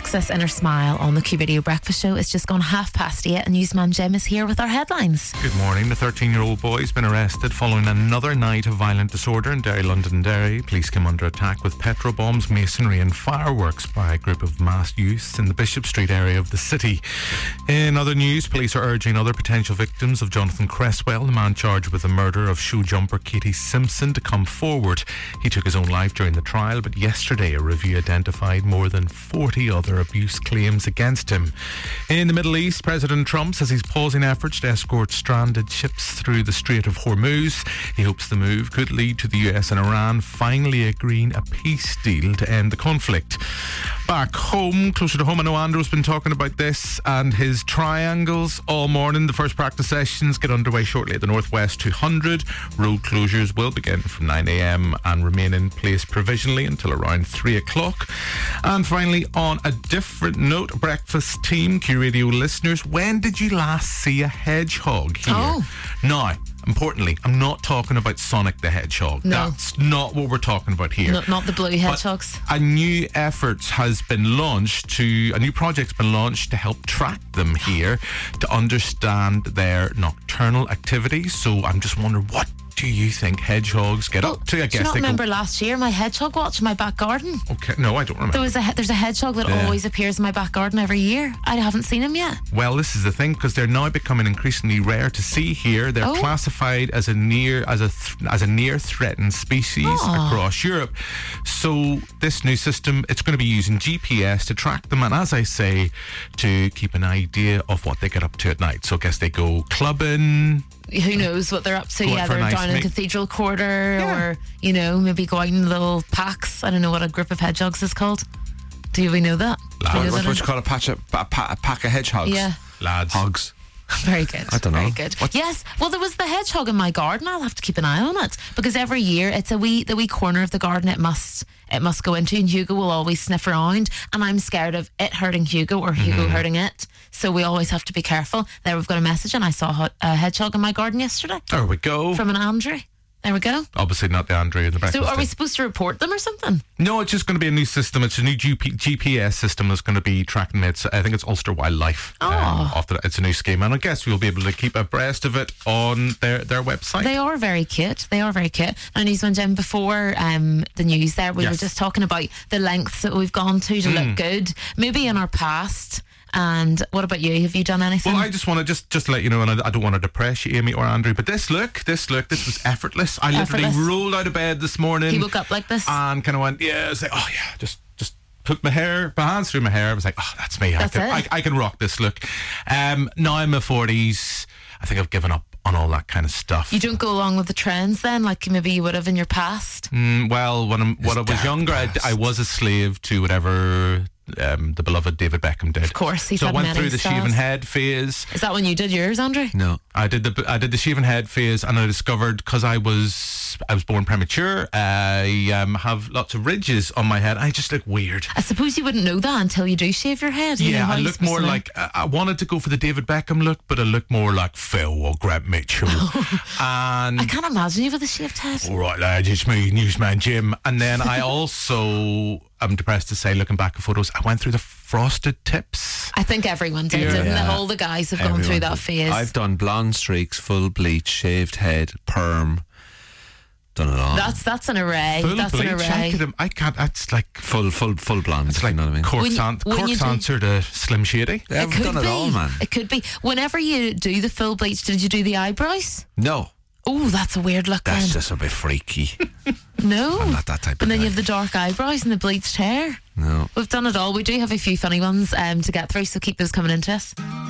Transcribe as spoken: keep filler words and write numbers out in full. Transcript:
Alexis and her smile on the Q Radio Breakfast Show. It's just gone half past eight and newsman Jim is here with our headlines. Good morning. The thirteen-year-old boy has been arrested following another night of violent disorder in Derry, Londonderry. Police came under attack with petrol bombs, masonry and fireworks by a group of masked youths in the Bishop Street area of the city. In other news, police are urging other potential victims of Jonathan Cresswell, the man charged with the murder of show jumper Katie Simpson, to come forward. He took his own life during the trial, but yesterday a review identified more than forty other abuse claims against him. In the Middle East, President Trump says he's pausing efforts to escort stranded ships through the Strait of Hormuz. He hopes the move could lead to the U S and Iran finally agreeing a peace deal to end the conflict. Back home, closer to home, I know Andrew's been talking about this and his triangles all morning. The first practice sessions get underway shortly at the Northwest two hundred. Road closures will begin from nine a.m. and remain in place provisionally until around three o'clock. And finally, on a different note, breakfast team, Q Radio listeners, when did you last see a hedgehog here? Oh. Now, importantly, I'm not talking about Sonic the Hedgehog. No. That's not what we're talking about here. Not, not the blue hedgehogs. But a new effort has been launched to, a new project's been launched to help track them here, to understand their nocturnal activities. So I'm just wondering, what do you think hedgehogs get Well, up to? I do you guess not they remember go. last year my hedgehog watch in my back garden? Okay, no, I don't remember. There was a he- there's a hedgehog that Yeah. always appears in my back garden every year. I haven't seen him yet. Well, this is the thing, because they're now becoming increasingly rare to see here. They're Oh. classified as a near as a th- as a near threatened species Oh. across Europe. So this new system, it's going to be using G P S to track them, and as I say, to keep an idea of what they get up to at night. So I guess they go clubbing. Who knows what they're up to? Go out Yeah, for a they're nice down in meet. Cathedral Quarter, Yeah. or you know, maybe go out in little packs. I don't know what a group of hedgehogs is called. Do we know that? Do we know Lads. What, that what you call a, patch of, a, pa- a pack of hedgehogs? Yeah. Lads. Hogs. Very good. I don't know. Very good. What- Yes. Well, there was the hedgehog in my garden. I'll have to keep an eye on it because every year it's a wee the wee corner of the garden it must it must go into, and Hugo will always sniff around, and I'm scared of it hurting Hugo or Hugo hurting it. So we always have to be careful. There, we've got a message, and I saw a hot- a hedgehog in my garden yesterday There we go. from an Andrew. There we go. Obviously not the Andrew in the breakfast. So are we team. supposed to report them or something? No, it's just going to be a new system. It's a new G P- G P S system that's going to be tracking it. So I think it's Ulster Wildlife. Oh. Um, after it's a new scheme, and I guess we'll be able to keep abreast of it on their, their website. They are very cute. They are very cute. Now, Newsman Jim, before um, the news there, we Yes. were just talking about the lengths that we've gone to to look good, maybe in our past. And what about you? Have you done anything? Well, I just want to just just let you know, and I, I don't want to depress you, Amy or Andrew, but this look, this look, this was effortless. I literally Effortless. rolled out of bed this morning. He woke up like this? and kind of went, yeah. It's like, oh yeah, just just put my hair, my hands through my hair. I was like, oh, that's me. That's I can, it. I, I can rock this look. Um, now I'm in my forties. I think I've given up on all that kind of stuff. You don't go along with the trends then, like maybe you would have in your past? Mm, well, when, I'm, when I was dark younger, I, past. I was a slave to whatever um, the beloved David Beckham did. Of course, he's So I had went many through the styles. shaven head phase. Is that when you did yours, Andrew? No. I did the I did the shaven head phase, and I discovered, because I was I was born premature, I um, have lots of ridges on my head. I just look weird. I suppose you wouldn't know that until you do shave your head. You know Yeah, how I you're look supposed more to know. like uh, I wanted to go for the David Beckham look, but I look more like Phil or Grant Mitchell. and I can't imagine you with a shaved head. all right, lads, it's me, Newsman Jim. And then I also, I'm depressed to say, looking back at photos, I went through the frosted tips. I think everyone did, Yeah. didn't they? Yeah. All the guys have gone Everyone through that did. phase. I've done blonde streaks, full bleach, shaved head, perm. Done it all. That's that's an array. Full that's bleach. an I, array. could, I can't. That's like full, full, full blonde. it's if like you know what I mean. Cork's, When you- an- when you Cork's do- answer to Slim Shady. They haven't could done it be. all, man. It could be. Whenever you do the full bleach, did you do the eyebrows? No, Oh, that's a weird look. that's then. just a bit freaky. No. I'm not that type of And then guy. you have the dark eyebrows and the bleached hair. No. We've done it all. We do have a few funny ones um, to get through, so keep those coming into us.